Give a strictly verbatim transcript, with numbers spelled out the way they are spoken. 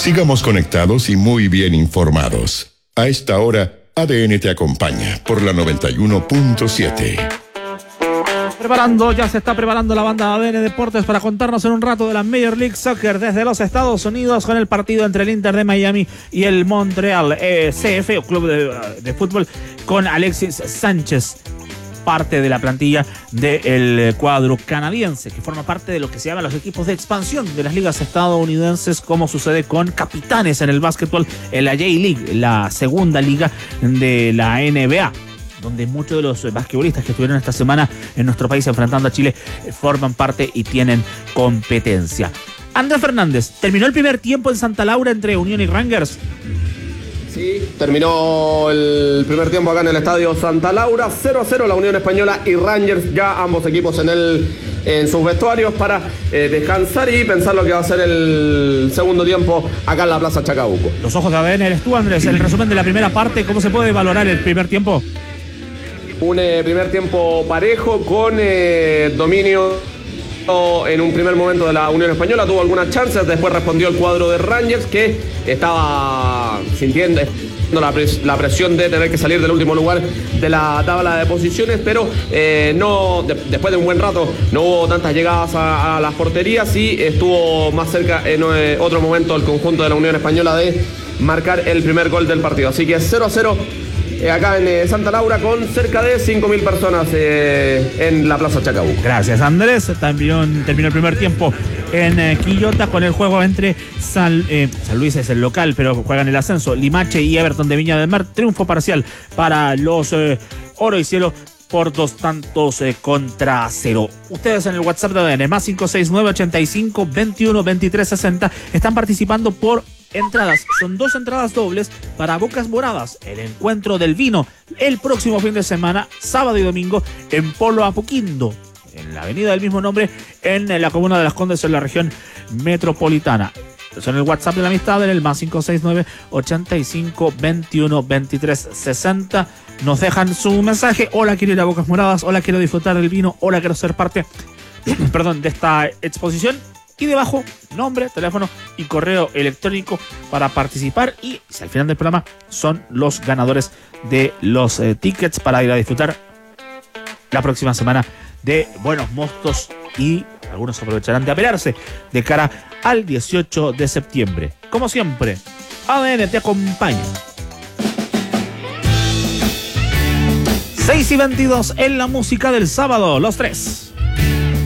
Sigamos conectados y muy bien informados. A esta hora, A D N te acompaña por la noventa y uno punto siete. Preparando, ya se está preparando la banda de A D N Deportes para contarnos en un rato de la Major League Soccer desde los Estados Unidos con el partido entre el Inter de Miami y el Montreal eh, C F, o Club de, de Fútbol, con Alexis Sánchez, parte de la plantilla del cuadro canadiense, que forma parte de lo que se llama los equipos de expansión de las ligas estadounidenses, como sucede con Capitanes en el básquetbol, en la J-League, la segunda liga de la N B A, donde muchos de los basquetbolistas que estuvieron esta semana en nuestro país enfrentando a Chile forman parte y tienen competencia. Andrés Fernández, ¿terminó el primer tiempo en Santa Laura entre Unión y Rangers? Sí, terminó el primer tiempo acá en el estadio Santa Laura, cero a cero la Unión Española y Rangers, ya ambos equipos en el en sus vestuarios para eh, descansar y pensar lo que va a ser el segundo tiempo acá en la Plaza Chacabuco. Los ojos de A D N eres tú, Andrés. El resumen de la primera parte, ¿cómo se puede valorar el primer tiempo? Un eh, primer tiempo parejo con eh, dominio en un primer momento de la Unión Española, tuvo algunas chances, después respondió el cuadro de Rangers, que estaba sintiendo la, pres la presión de tener que salir del último lugar de la tabla de posiciones, pero eh, no de después de un buen rato no hubo tantas llegadas a, a las porterías y estuvo más cerca en eh, otro momento el conjunto de la Unión Española de marcar el primer gol del partido, así que cero a cero acá en eh, Santa Laura, con cerca de cinco mil personas eh, en la Plaza Chacabuco. Gracias, Andrés. También terminó el primer tiempo en eh, Quillota con el juego entre San, eh, San Luis es el local, pero juegan el ascenso, Limache y Everton de Viña del Mar. Triunfo parcial para los eh, Oro y Cielo por dos tantos eh, contra cero. Ustedes en el WhatsApp de A D N, más cinco seis nueve, ochenta y cinco, veintiuno, veintitrés, sesenta, están participando por entradas. Son dos entradas dobles para Bocas Moradas, el encuentro del vino, el próximo fin de semana, sábado y domingo, en Polo Apoquindo, en la avenida del mismo nombre, en la comuna de Las Condes, en la región metropolitana. Son el WhatsApp de la amistad, en el más cinco seis nueve, ochenta y cinco, veintiuno, veintitrés, sesenta. Nos dejan su mensaje: hola, quiero ir a Bocas Moradas, hola, quiero disfrutar del vino, hola, quiero ser parte perdón, de esta exposición. Y debajo, nombre, teléfono y correo electrónico para participar. Y si al final del programa son los ganadores de los eh, tickets para ir a disfrutar la próxima semana de buenos mostos, y algunos aprovecharán de apelarse de cara al dieciocho de septiembre. Como siempre, A D N te acompaña. seis y veintidós en la música del sábado, los tres.